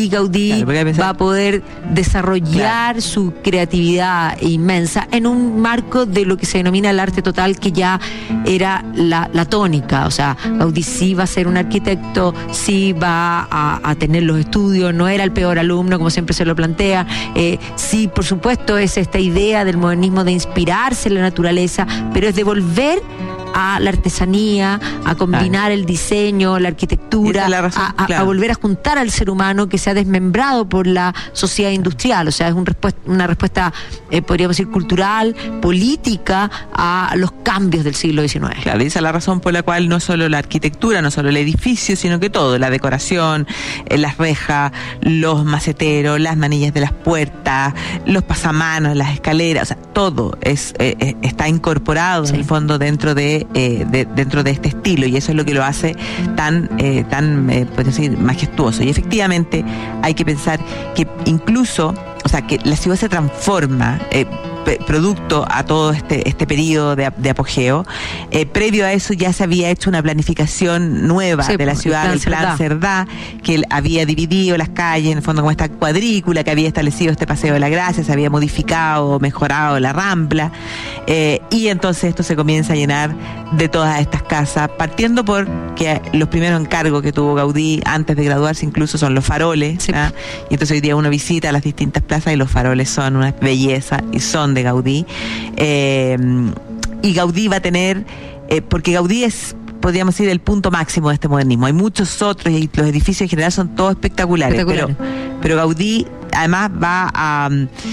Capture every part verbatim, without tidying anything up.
Gaudí claro, va a poder desarrollar claro. su creatividad inmensa en un marco de lo que se denomina el arte total, que ya era la, la tónica. O sea, Gaudí sí va a ser un arquitecto, sí va a, a tener los estudios, no era el peor alumno como siempre se lo plantea, eh, sí, por supuesto, es esta idea del modernismo de inspirarse en la naturaleza, pero es de volver a la artesanía, a combinar ah. el diseño, la arquitectura, la razón, a, a, claro. a volver a juntar al ser humano que se ha desmembrado por la sociedad industrial. O sea, es un respuesta, una respuesta, eh, podríamos decir, cultural, política a los cambios del siglo diecinueve. Claro, esa es la razón por la cual no solo la arquitectura, no solo el edificio, sino que todo, la decoración, eh, las rejas, los maceteros, las manillas de las puertas, los pasamanos, las escaleras, o sea, todo es eh, está incorporado sí. en el fondo dentro de Eh, de, dentro de este estilo, y eso es lo que lo hace tan eh, tan eh, puedo decir majestuoso. Y efectivamente hay que pensar que incluso, o sea, que la ciudad se transforma eh, p- producto a todo este este periodo de, de apogeo. Eh, previo a eso ya se había hecho una planificación nueva sí, de la ciudad, el plan Cerdá, que había dividido las calles, en el fondo como esta cuadrícula, que había establecido este Paseo de la Gracia, se había modificado, mejorado la Rambla, eh, y entonces esto se comienza a llenar de todas estas casas, partiendo por que los primeros encargos que tuvo Gaudí antes de graduarse incluso son los faroles, sí. ¿ah? Y entonces hoy día uno visita las distintas plazas y los faroles son una belleza y son de Gaudí, eh, y Gaudí va a tener, eh, porque Gaudí es, podríamos decir, el punto máximo de este modernismo. Hay muchos otros y los edificios en general son todos espectaculares, espectaculares. pero pero Gaudí además va a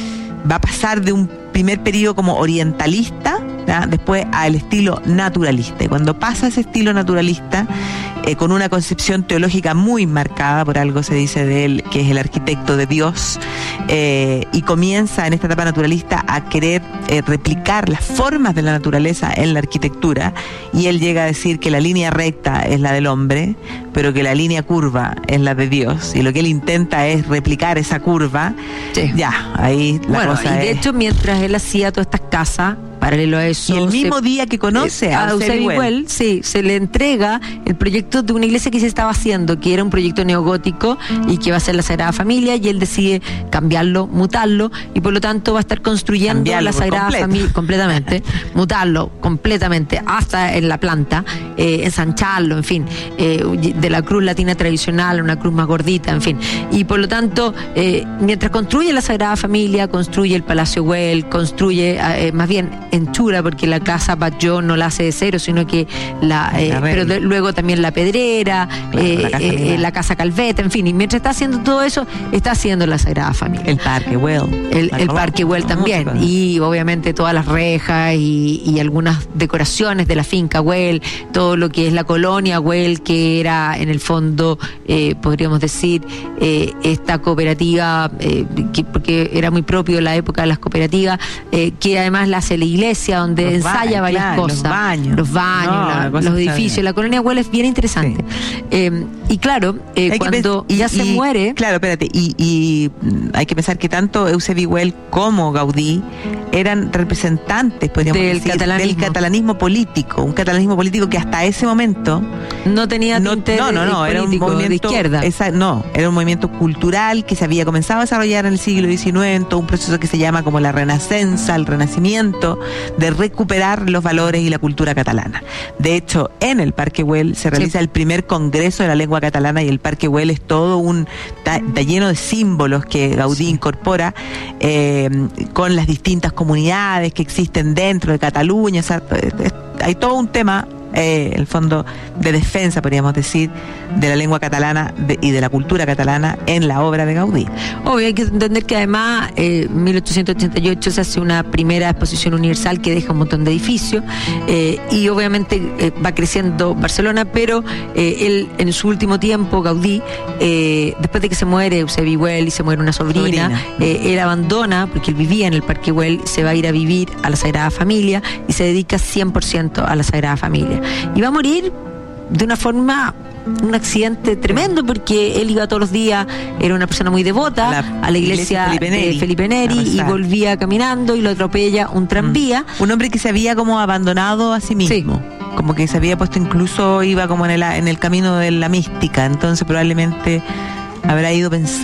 va a pasar de un primer periodo como orientalista, ¿ya? Después al estilo naturalista. Y cuando pasa ese estilo naturalista, eh, con una concepción teológica muy marcada, por algo se dice de él que es el arquitecto de Dios, eh, y comienza en esta etapa naturalista a querer eh, replicar las formas de la naturaleza en la arquitectura, y él llega a decir que la línea recta es la del hombre, pero que la línea curva es la de Dios, y lo que él intenta es replicar esa curva. Sí. Ya, ahí la bueno, cosa y de es... hecho, mientras él hacía todas estas casas, paralelo a eso, y el mismo se, día que conoce eh, a Eusebio Güell, sí, se le entrega el proyecto de una iglesia que se estaba haciendo, que era un proyecto neogótico y que va a ser la Sagrada Familia, y él decide cambiarlo, mutarlo, y por lo tanto va a estar construyendo cambiarlo la Sagrada Familia completamente, mutarlo completamente hasta en la planta, eh, ensancharlo, en fin, eh, de la cruz latina tradicional, una cruz más gordita, en fin, y por lo tanto, eh, mientras construye la Sagrada Familia, construye el Palacio Güell, construye, eh, más bien enchura, porque la casa Batlló no la hace de cero, sino que la, eh, la pero de, luego también la Pedrera, claro, eh, la, casa eh, la casa Calveta, en fin, y mientras está haciendo todo eso, está haciendo la Sagrada Familia. El Parque Güell. El, el Parque Güell también, música. Y obviamente todas las rejas y, y algunas decoraciones de la finca Güell, todo lo que es la colonia Güell, que era en el fondo, eh, podríamos decir, eh, esta cooperativa, eh, que, porque era muy propio de la época de las cooperativas, eh, que además la hace la iglesia, donde los ensaya baños, varias claro, cosas, los baños, los, baños, no, la, los edificios, sabía. La colonia Güell es bien interesante. Sí. Eh, y claro, eh, cuando y, ya y, se muere... Claro, espérate, y, y hay que pensar que tanto Eusebio Güell como Gaudí eran representantes, podríamos del decir, catalanismo. del catalanismo político, un catalanismo político que hasta ese momento no tenía no, no, no, no era un movimiento de izquierda. Esa, no, era un movimiento cultural que se había comenzado a desarrollar en el siglo diecinueve, en todo un proceso que se llama como la Renacenza, el Renacimiento, de recuperar los valores y la cultura catalana. De hecho, en el Parque Güell se realiza sí. el primer congreso de la lengua catalana, y el Parque Güell es todo un... está, está lleno de símbolos que Gaudí sí. incorpora eh, con las distintas comunidades que existen dentro de Cataluña. O sea, hay todo un tema, eh, el fondo de defensa, podríamos decir, de la lengua catalana de, y de la cultura catalana en la obra de Gaudí. Obvio, hay que entender que además en eh, mil ochocientos ochenta y ocho se hace una primera exposición universal que deja un montón de edificios, eh, y obviamente eh, va creciendo Barcelona, pero eh, él en su último tiempo, Gaudí, eh, después de que se muere Eusebio Güell y se muere una sobrina, sobrina. Eh, él abandona, porque él vivía en el Parque Güell, se va a ir a vivir a la Sagrada Familia y se dedica cien por ciento a la Sagrada Familia. Y va a morir de una forma, un accidente tremendo, porque él iba todos los días, era una persona muy devota la, a la iglesia, iglesia Felipe Neri, de Felipe Neri, y volvía caminando y lo atropella un tranvía. Mm. Un hombre que se había como abandonado a sí mismo. Sí. Como que se había puesto, incluso iba como en el, en el camino de la mística, entonces probablemente habrá ido pensando